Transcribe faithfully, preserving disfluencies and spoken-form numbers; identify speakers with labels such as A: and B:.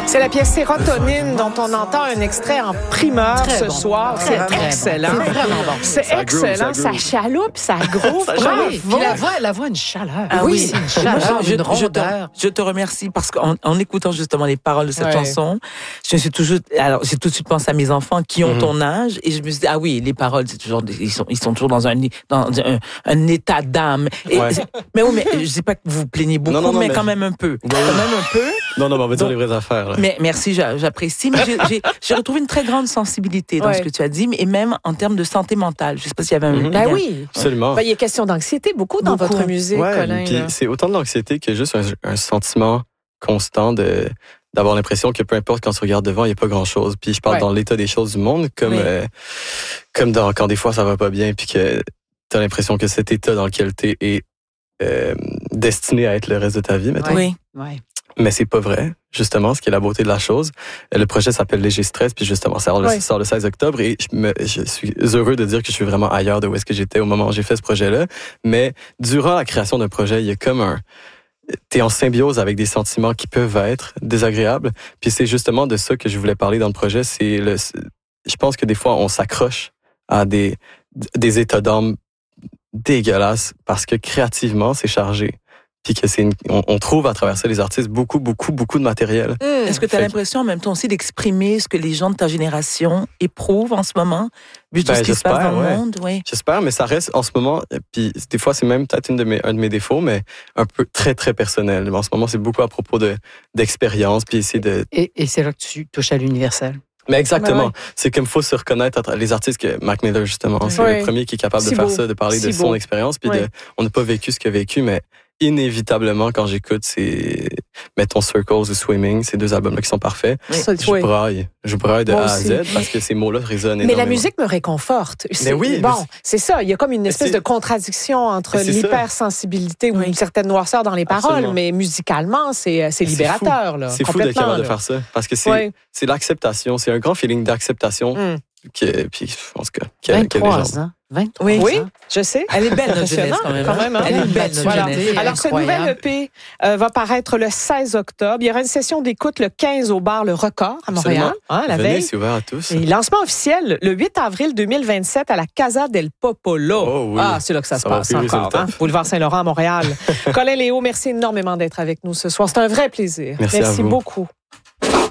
A: C'est la pièce Sérotonine dont on entend un extrait en primeur
B: Très
A: ce
B: bon.
A: soir.
B: Très,
A: C'est
B: très
A: excellent.
B: bon. C'est vraiment bon.
A: C'est
C: Ça
A: excellent.
C: groove, ça
A: Ça
C: groove.
A: chaloupe, ça groove.
C: Ça
A: Bravo.
B: Oui, puis la voix, la voix a une chaleur.
D: Ah oui,
B: une chaleur,
D: Moi, je,
B: une
D: je, je,
B: rondeur.
D: te, je te remercie parce qu'en en écoutant justement les paroles de cette
A: Ouais.
D: chanson, je me suis toujours, alors j'ai tout de suite pensé à mes enfants qui ont
C: Mhm.
D: ton âge et je me suis dit ah oui, les paroles c'est toujours, des- ils sont, ils sont toujours dans un, dans un, un état d'âme. Et
C: Ouais.
D: c'est- Mais oui, mais je dis pas que vous vous plaignez beaucoup,
C: Non, non, non,
D: mais,
C: mais
D: quand
C: je-
D: même un peu,
C: Ouais.
D: quand même un peu.
C: Non, non, mais on va dire
D: Donc-
C: les vraies affaires. Là.
D: Mais merci, j'a- j'apprécie. Mais j'ai- j'ai j'ai retrouvé une très grande sensibilité dans
A: Ouais.
D: ce que tu as dit, mais- et même en termes de santé mentale. Je sais pas s'il y avait un.
C: Mhm.
A: Ben
D: lien.
A: oui.
C: Absolument.
A: Ben, il est question d'anxiété beaucoup dans
D: Beaucoup.
A: votre musique,
C: Ouais,
A: Colin.
C: puis
A: là.
C: c'est autant de l'anxiété que juste un, un sentiment constant de d'avoir l'impression que peu importe quand tu regardes devant, il n'y a pas grand-chose. Puis je parle
A: Ouais.
C: dans l'état des choses du monde, comme
D: Oui.
C: euh, comme dans, quand des fois ça va pas bien, puis que tu as l'impression que cet état dans lequel tu es est euh, destiné à être le reste de ta vie, mettons.
D: Oui.
B: Ouais.
C: Mais c'est pas vrai, justement, ce qui est la beauté de la chose. Le projet s'appelle Léger Stress, puis justement, ça sort, le,
A: Ouais.
C: sort le seize octobre, et je, me, je suis heureux de dire que je suis vraiment ailleurs de où est-ce que j'étais au moment où j'ai fait ce projet-là. Mais durant la création d'un projet, il y a comme un... T'es en symbiose avec des sentiments qui peuvent être désagréables, puis c'est justement de ça que je voulais parler dans le projet. C'est le, je pense que des fois, on s'accroche à des, des états d'âme dégueulasses parce que créativement, c'est chargé. Puis que c'est une, on, on trouve à travers ça les artistes beaucoup, beaucoup, beaucoup de matériel.
A: Hum.
D: Est-ce que tu as
C: Fait-
D: l'impression en même temps aussi d'exprimer ce que les gens de ta génération éprouvent en ce moment, vu tout
C: Ben,
D: ce qui se passe
C: j'espère,
D: dans le
C: ouais.
D: monde? Oui.
C: J'espère, mais ça reste en ce moment, puis des fois c'est même peut-être une de mes, un de mes défauts, mais un peu très, très personnel. En ce moment, c'est beaucoup à propos de, d'expérience, puis essayer de...
B: Et, et c'est là que tu touches à l'universel.
C: Mais exactement,
A: Ben ouais.
C: c'est comme faut se reconnaître, à tra- les artistes que Mac Miller, justement, c'est
A: Ouais.
C: le premier qui est capable
A: Si
C: de faire
A: beau.
C: ça, de parler de
A: Si
C: son
A: beau.
C: expérience, puis
A: Ouais.
C: de, on n'a pas vécu ce qu'il a vécu, mais inévitablement, quand j'écoute, c'est, mettons, Circles ou Swimming, ces deux albums-là qui sont parfaits,
A: Ça,
C: je
A: ouais.
C: braille. Je braille de
A: Moi
C: A à
A: aussi.
C: Z parce que ces mots-là résonnent
A: Mais
C: énormément.
A: la musique me réconforte. C'est-
C: oui,
A: bon,
C: mais
A: c'est ça. Il y a comme une espèce
C: c'est-
A: de contradiction entre
C: Mais c'est ça.
A: l'hypersensibilité ou
D: Oui.
A: une certaine noirceur dans les paroles,
C: Absolument.
A: mais musicalement, c'est c'est
C: C'est
A: libérateur. Là,
C: C'est fou d'être
A: complètement,
C: capable de
A: là.
C: faire ça. Parce que c'est
A: Ouais.
C: c'est l'acceptation. C'est un grand feeling d'acceptation.
A: Hum.
C: Que, puis, en tout cas, qu'il y a- qu'il y a des gens.
B: vingt-trois ans. vingt-trois
D: Oui.
A: Oui,
B: ans.
A: je sais.
D: Elle est belle, notre jeunesse,
A: Impressionnant,
D: quand même.
A: quand même, hein?
D: Elle est belle, notre
A: Voilà.
D: jeunesse.
A: Alors, ce
B: Incroyable.
A: nouvel E P euh, va paraître le seize octobre. Il y aura une session d'écoute le quinze au bar Le Record à Montréal, hein, la
C: Venez,
A: veille.
C: c'est ouvert à tous.
A: Et lancement officiel le huit avril deux mille vingt-sept à la Casa del Popolo.
C: Oh oui.
A: Ah, c'est là que ça,
C: Ça
A: se
C: va
A: passe
C: pire, c'est
A: encore.
C: le
A: Hein?
C: top.
A: Boulevard Saint-Laurent à Montréal. Colin Léo, merci énormément d'être avec nous ce soir. C'est un vrai plaisir.
C: Merci à vous.
A: beaucoup.